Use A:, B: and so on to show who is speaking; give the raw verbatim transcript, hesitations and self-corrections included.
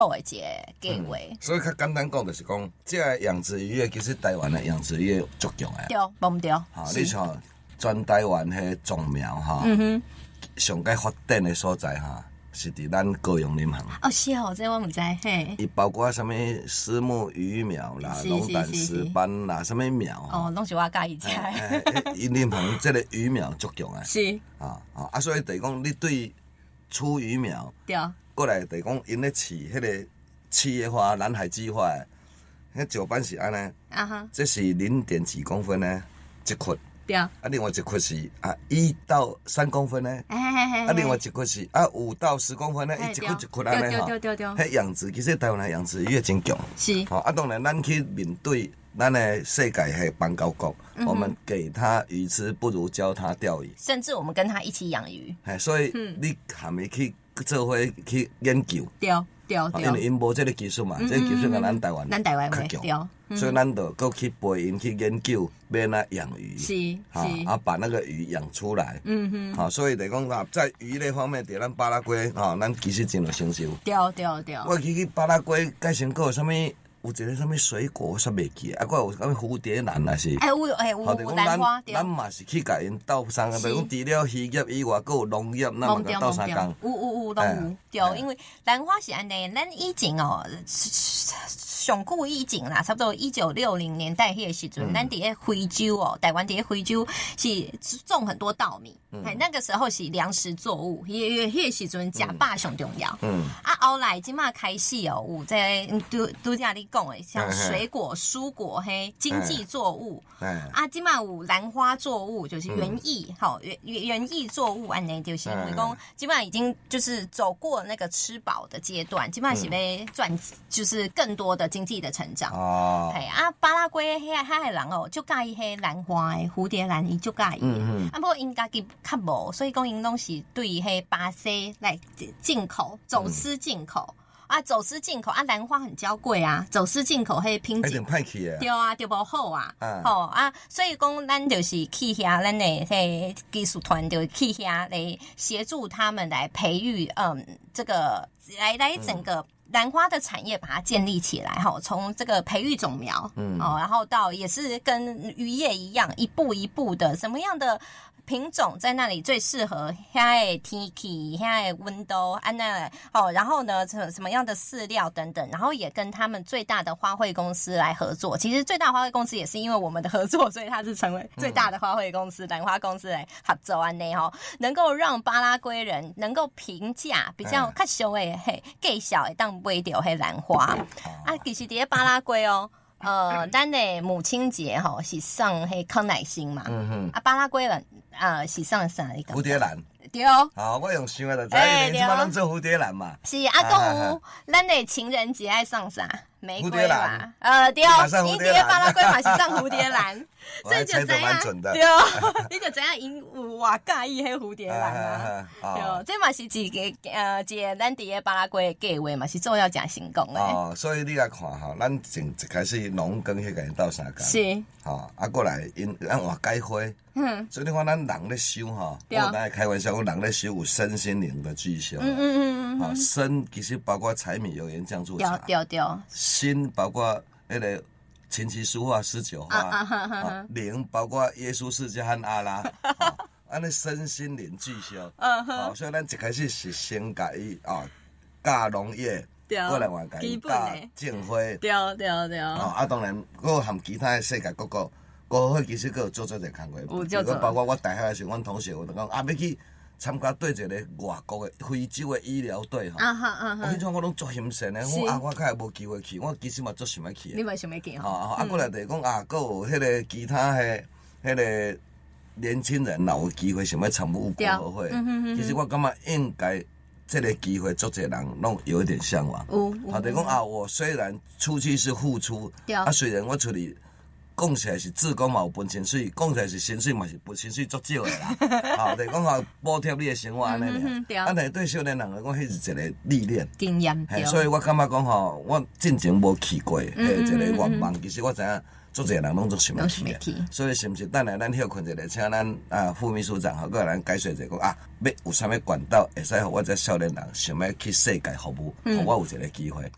A: 的一个计划。
B: 嗯，所以较简单讲，就是讲，这个养殖渔业其实台湾的养殖渔业足强的。
A: 对，无毋对。
B: 哈，你像全台湾迄种苗哈，嗯哼，上该发展的所在哈，是伫咱高雄林行。
A: 哦，是哦，这我毋知嘿。
B: 伊包括什么虱目鱼苗啦、龙胆石斑啦，什么苗
A: 哦，拢是我介意食。
B: 因林行这个鱼苗足强啊。
A: 是。
B: 啊啊啊！所以等于讲，你对出鱼苗，
A: 对。
B: 过来等于讲，因咧饲迄个七叶花、南海计划，迄石斑是安尼。啊哈。这是零点几公分呢，一窟。对。啊，另外一窟是啊一到三公分呢。啊，另外一窟是啊五到十公分呢，伊一窟一窟安尼哈。对对对对。迄养殖其实台湾的养殖越真强。是。好啊，当然咱去面对咱的世界迄邦交国，我们给他鱼吃，不如教他钓鱼。
A: 甚至我们跟他一起养鱼。
B: 嘿，所以你含伊去做伙去研究。
A: 对对对。
B: 因为因无这个技术嘛，这个技术跟咱台湾
A: 咱台湾
B: 较强。所以咱就搁去陪因去研究要哪养鱼，是是啊，把那个鱼养出来。嗯哼，好，所以来讲啊，在鱼类方面，伫咱巴拉圭啊，咱其实真有成就。
A: 对对对。
B: 我去去巴拉圭，介绍过什么？有一个什么水果，我煞袂记啊，还有什么蝴蝶兰啊是。
A: 哎有哎有有兰花。
B: 咱嘛是去甲因斗相共，比如讲除了渔业以外，还有农业，那嘛甲斗相共。
A: 有有有拢有，对，因为兰花是安尼，咱以前哦。上古以前啦，差不多一九六零年代迄个时阵，咱伫咧非洲哦，台湾伫咧非洲是种很多稻米，哎、嗯，那个时候是粮食作物，迄迄个时阵食饱上重要。嗯，啊，后来即马开始哦，有在拄拄则你讲诶，像水果、蔬果嘿，经济作物，嗯，啊，即马有兰花作物，就是园艺，好、嗯，园园艺作物安尼就是因为讲，即马已经就是走过那个吃饱的阶段，即马是要赚，就是更多的。经济的成长哦，系啊，巴拉圭迄个迄个人哦，就介意迄兰花诶，蝴蝶兰伊就介意，嗯嗯，啊不过因家己较无，所以讲因拢是对迄巴西来进口、走私进口、嗯、啊，走私进口啊，兰花很娇贵啊，走私进口迄品质
B: 歹去诶，
A: 对啊，就无好啊，吼啊, 啊，所以讲咱就是去遐，咱诶迄技术团队去遐来协助他们来培育，嗯，这个来来整个。嗯兰花的产业把它建立起来哈，从这个培育种苗，嗯，哦，然后到也是跟渔业一样，一步一步的，什么样的品种在那里最适合遐的天气、遐的温度，安那哦，然后呢，什么样的饲料等等，然后也跟他们最大的花卉公司来合作。其实最大的花卉公司也是因为我们的合作，所以它是成为最大的花卉公司，兰花公司来合作安内哈，能够让巴拉圭人能够评价比较较俗的嘿，介绍会当买到迄兰花啊，其实伫咧巴拉圭哦。呃，咱的母亲节吼是送迄康乃馨嘛，嗯哼，啊巴拉圭人呃是送啥一个？
B: 蝴蝶兰。
A: 对哦。
B: 好，我用想的就知，因为即摆拢做蝴蝶兰嘛。
A: 是啊，讲有咱的情人节爱送啥？玫瑰啦。呃，对哦，因伫咧巴拉圭嘛是送蝴蝶兰，
B: 所以就知影。
A: 对哦，你就知影因有偌介意迄蝴蝶兰啊。对哦，这嘛是一个呃一个咱伫咧巴拉圭的计划嘛，是做要诚成功的。
B: 哦，所以你来看吼，咱从一开始农耕迄个人斗相共。是。吼，啊过来因咱换改花。嗯，所以你看咱人咧修哈，我咱开玩笑，我人咧修有身心灵的俱修。嗯嗯嗯嗯。啊，身其实包括柴米油盐酱醋茶。对对对。心包括那个琴棋书画诗酒花。啊哈哈哈。灵包括耶稣释迦和阿拉。安尼身心灵俱修。嗯哼。所以咱一开始是先甲伊啊教农业，过来换甲伊教种花。对对对。啊，啊当然，佫含其他的世界各国。国会其实佫有做做者工课，如果包括我大学的时候，阮同学有就讲啊，要去参加对一个外国的非洲的医疗队吼。啊哈啊哈！我迄种我拢足欣赏的，我啊我较无机会去，我其实嘛足想要去的。
A: 你嘛想要去吼？
B: 啊啊！过来就是讲啊，佫有迄个其他的迄个年轻人，若有机会想要参与国合会，其实我感觉应该这个机会，足侪人拢有一点向往。啊，就是讲啊，我虽然出去是付出，啊，虽然我出去。讲起来是志工嘛有分薪水，讲起来是薪水嘛是分薪水足少的啦。啊，就是讲吼补贴你的生活安尼尔。啊，但是对少年人来讲，迄是一个历练
A: 经验。嘿，
B: 所以我感觉讲吼，我进前无去过，诶，一个愿望，其实我知影足侪人拢足想要去的。所以是毋是等下咱休困一下，请咱啊副秘书长吼，佮咱解说一下讲啊，要有啥物管道会使互我这少年人想要去世界服务，互我有一个机会。